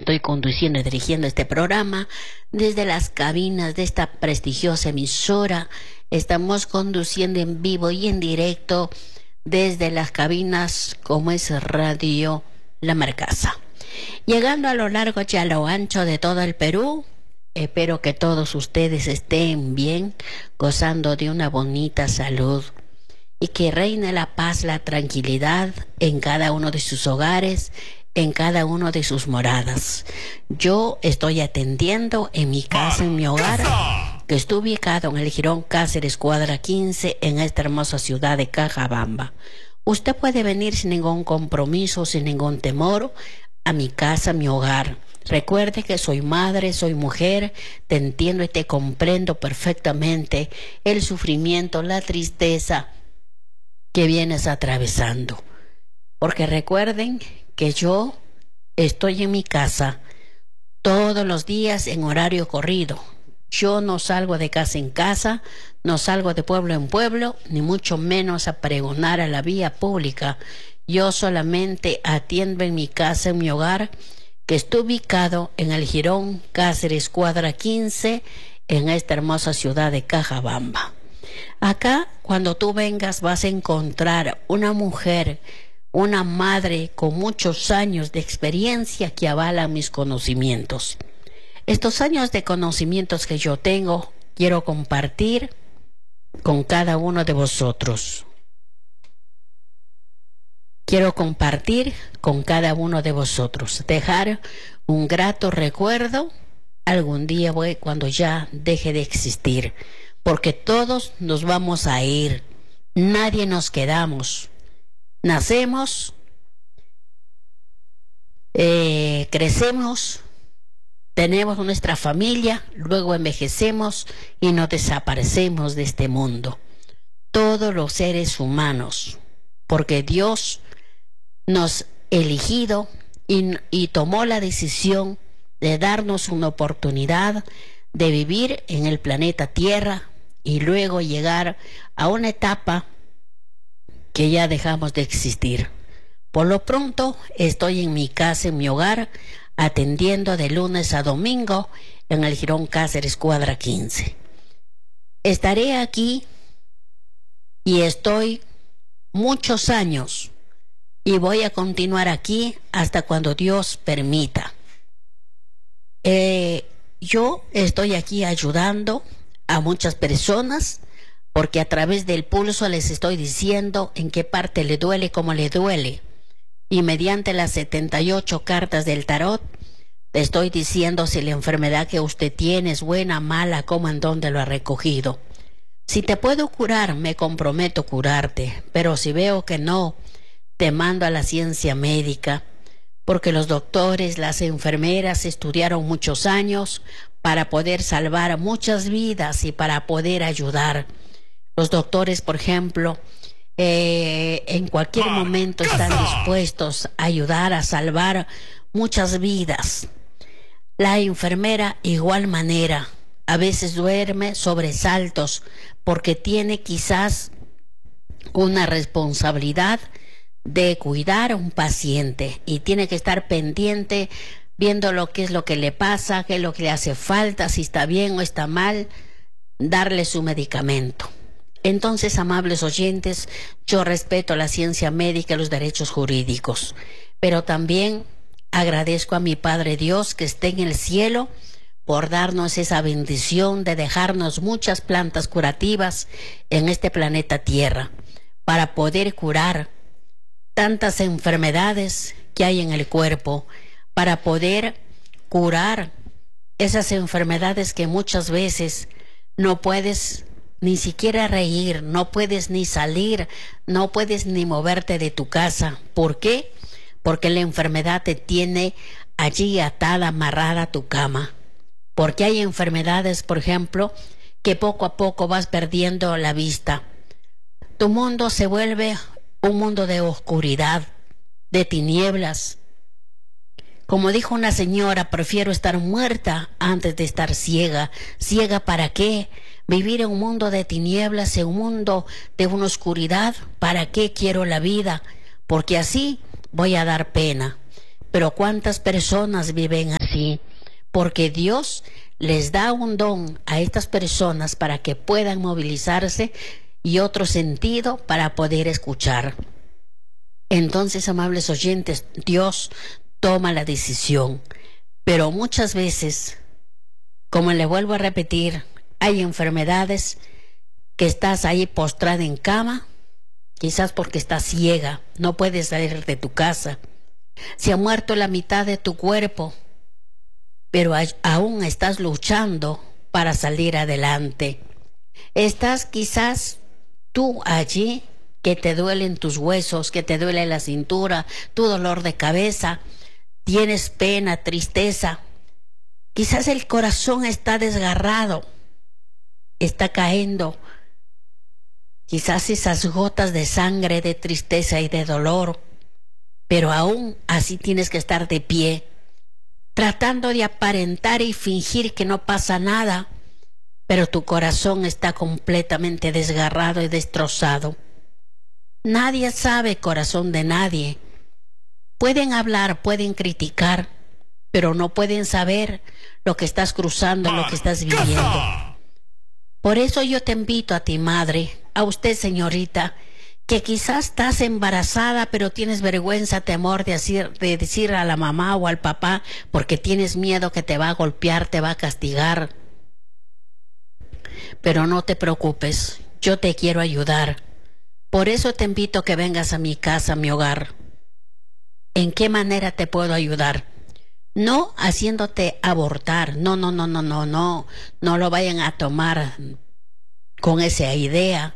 estoy conduciendo y dirigiendo este programa desde las cabinas de esta prestigiosa emisora. Estamos conduciendo en vivo y en directo desde las cabinas como es Radio La Marcasa. Llegando a lo largo y a lo ancho de todo el Perú, espero que todos ustedes estén bien, gozando de una bonita salud y que reine la paz, la tranquilidad en cada uno de sus hogares, en cada uno de sus moradas. Yo estoy atendiendo en mi casa, en mi hogar, que está ubicado en el Jirón Cáceres, cuadra 15, en esta hermosa ciudad de Cajabamba. Usted puede venir sin ningún compromiso, sin ningún temor, a mi casa, a mi hogar. Recuerde que soy madre, soy mujer, te entiendo y te comprendo perfectamente el sufrimiento, la tristeza que vienes atravesando. Porque recuerden que yo estoy en mi casa todos los días en horario corrido. Yo no salgo de casa en casa, no salgo de pueblo en pueblo, ni mucho menos a pregonar a la vía pública. Yo solamente atiendo en mi casa, en mi hogar, que está ubicado en el Jirón Cáceres, cuadra 15, en esta hermosa ciudad de Cajabamba. Acá, cuando tú vengas, vas a encontrar una mujer, una madre con muchos años de experiencia que avala mis conocimientos. Estos años de conocimientos que yo tengo, quiero compartir con cada uno de vosotros. Quiero compartir con cada uno de vosotros, dejar un grato recuerdo algún día cuando ya deje de existir, porque todos nos vamos a ir, nadie nos quedamos. Nacemos, crecemos, tenemos nuestra familia, luego envejecemos y nos desaparecemos de este mundo. Todos los seres humanos, porque Dios nos eligido y tomó la decisión de darnos una oportunidad de vivir en el planeta Tierra y luego llegar a una etapa que ya dejamos de existir. Por lo pronto estoy en mi casa, en mi hogar, atendiendo de lunes a domingo en el Jirón Cáceres, cuadra 15. Estaré aquí y estoy muchos años y voy a continuar aquí hasta cuando Dios permita. Yo estoy aquí ayudando a muchas personas porque a través del pulso les estoy diciendo en qué parte le duele, cómo le duele. Y mediante las 78 cartas del tarot, te estoy diciendo si la enfermedad que usted tiene es buena, mala, cómo, en dónde lo ha recogido. Si te puedo curar, me comprometo a curarte, pero si veo que no, te mando a la ciencia médica, porque los doctores, las enfermeras estudiaron muchos años para poder salvar muchas vidas y para poder ayudar. Los doctores, por ejemplo, en cualquier momento están dispuestos a ayudar a salvar muchas vidas. La enfermera, igual manera, a veces duerme sobresaltos porque tiene quizás una responsabilidad de cuidar a un paciente y tiene que estar pendiente viendo lo que es lo que le pasa, qué es lo que le hace falta, si está bien o está mal, darle su medicamento. Entonces, amables oyentes, yo respeto la ciencia médica y los derechos jurídicos, pero también agradezco a mi Padre Dios que esté en el cielo por darnos esa bendición de dejarnos muchas plantas curativas en este planeta Tierra para poder curar tantas enfermedades que hay en el cuerpo, para poder curar esas enfermedades que muchas veces no puedes ni siquiera reír, no puedes ni salir, no puedes ni moverte de tu casa. ¿Por qué? Porque la enfermedad te tiene allí atada, amarrada a tu cama. Porque hay enfermedades, por ejemplo, que poco a poco vas perdiendo la vista. Tu mundo se vuelve un mundo de oscuridad, de tinieblas. Como dijo una señora, prefiero estar muerta antes de estar ciega. ¿Ciega para qué? Vivir en un mundo de tinieblas, en un mundo de una oscuridad. ¿Para qué quiero la vida? Porque así voy a dar pena. Pero ¿cuántas personas viven así, porque Dios les da un don a estas personas para que puedan movilizarse y otro sentido para poder escuchar. Entonces, amables oyentes, Dios toma la decisión, pero muchas veces, como le vuelvo a repetir, hay enfermedades que estás ahí postrada en cama, quizás porque estás ciega, no puedes salir de tu casa. Se ha muerto la mitad de tu cuerpo, pero aún estás luchando para salir adelante. Estás quizás tú allí, que te duelen tus huesos, que te duele la cintura, tu dolor de cabeza, tienes pena, tristeza. Quizás el corazón está desgarrado, está cayendo. Quizás esas gotas de sangre, de tristeza y de dolor, pero aún así tienes que estar de pie, tratando de aparentar y fingir que no pasa nada, pero tu corazón está completamente desgarrado y destrozado. Nadie sabe corazón de nadie. Pueden hablar, pueden criticar, pero no pueden saber lo que estás cruzando, lo que estás viviendo. Por eso yo te invito a ti, madre, a usted, señorita, que quizás estás embarazada, pero tienes vergüenza, temor de decir a la mamá o al papá, porque tienes miedo que te va a golpear, te va a castigar. Pero no te preocupes, yo te quiero ayudar. Por eso te invito a que vengas a mi casa, a mi hogar. ¿En qué manera te puedo ayudar? No haciéndote abortar, no lo vayan a tomar con esa idea.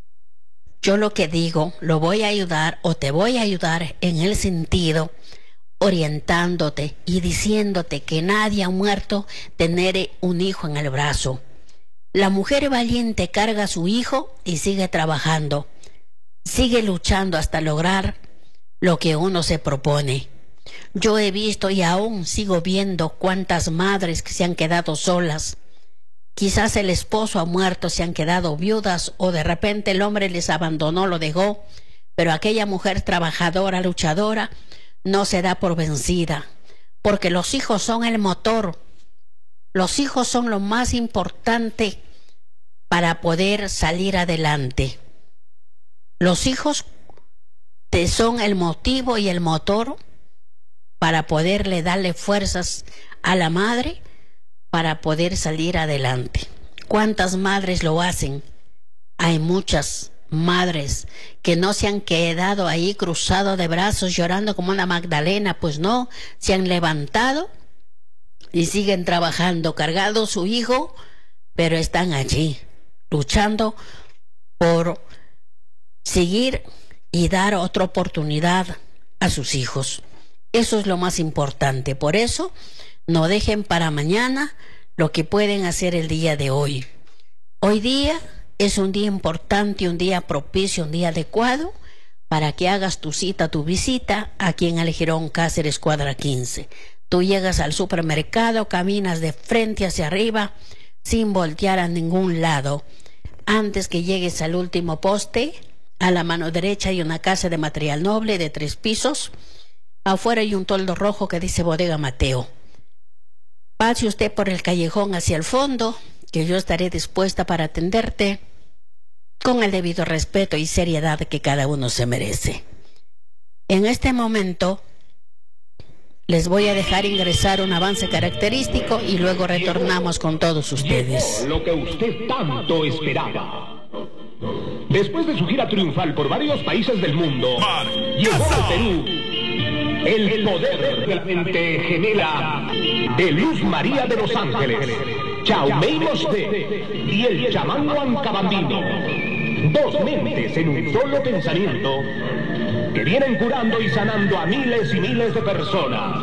Yo lo que digo, lo voy a ayudar o te voy a ayudar en el sentido orientándote y diciéndote que nadie ha muerto tener un hijo en el brazo. La mujer valiente carga a su hijo y sigue trabajando, sigue luchando hasta lograr lo que uno se propone. Yo he visto y aún sigo viendo cuántas madres que se han quedado solas. Quizás el esposo ha muerto, se han quedado viudas o de repente el hombre les abandonó, lo dejó, pero aquella mujer trabajadora, luchadora, no se da por vencida, porque los hijos son el motor. Los hijos son lo más importante para poder salir adelante. Los hijos te son el motivo y el motor para poderle darle fuerzas a la madre para poder salir adelante. ¿Cuántas madres lo hacen? Hay muchas madres que no se han quedado ahí cruzado de brazos llorando como una Magdalena, pues no, se han levantado y siguen trabajando, cargado su hijo, pero están allí luchando por seguir y dar otra oportunidad a sus hijos. Eso es lo más importante. Por eso no dejen para mañana lo que pueden hacer el día de hoy. Hoy día es un día importante, un día propicio, un día adecuado para que hagas tu cita, tu visita aquí en Aligirón Cáceres, cuadra 15. Tú llegas al supermercado, caminas de frente hacia arriba sin voltear a ningún lado. Antes que llegues al último poste, a la mano derecha hay una casa de material noble de 3 pisos. Afuera hay un toldo rojo que dice Bodega Mateo. Pase usted por el callejón hacia el fondo, que yo estaré dispuesta para atenderte con el debido respeto y seriedad que cada uno se merece. En este momento les voy a dejar ingresar un avance característico y luego retornamos con todos ustedes. Lo que usted tanto esperaba. Después de su gira triunfal por varios países del mundo, llegó al Perú el poder de la mente gemela de Luz María de los Ángeles, Chaumey Mosté y el chamán Huancabambino. 2 mentes en un solo pensamiento que vienen curando y sanando a miles y miles de personas.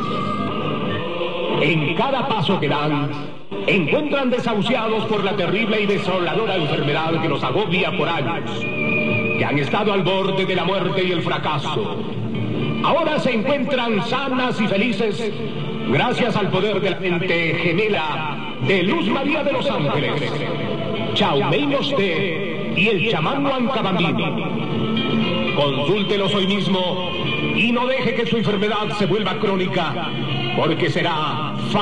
En cada paso que dan, encuentran desahuciados por la terrible y desoladora enfermedad que los agobia por años, que han estado al borde de la muerte y el fracaso. Ahora se encuentran sanas y felices gracias al poder de la mente gemela de Luz María de los Ángeles, Chaumey Mosté y el chamán Huancabambino. Consúltelos hoy mismo y no deje que su enfermedad se vuelva crónica, porque será